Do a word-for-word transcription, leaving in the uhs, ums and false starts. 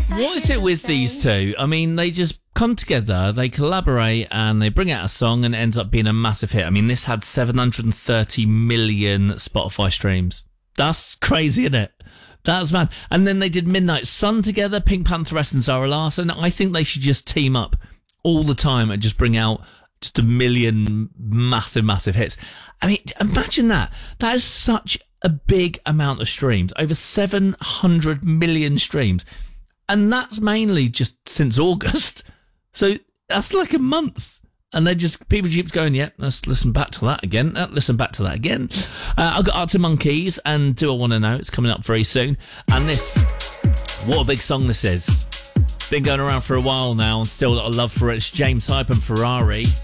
What is it with these two? I mean, they just come together, they collaborate, and they bring out a song, and it ends up being a massive hit. I mean, this had seven hundred thirty million Spotify streams. That's crazy, isn't it? That's mad. And then they did Midnight Sun together, Pink Pantheress and Zara Larsson. I think they should just team up all the time and just bring out just a million massive, massive hits. I mean, imagine that. That is such a big amount of streams. Over seven hundred million streams. And that's mainly just since August. So that's like a month. And they just, people keep going, yeah, let's listen back to that again. Uh, listen back to that again. Uh, I've got Arctic Monkeys and Do I Want to Know? It's coming up very soon. And this, what a big song this is. Been going around for a while now and still got a love for it. It's James Hype and Ferrari.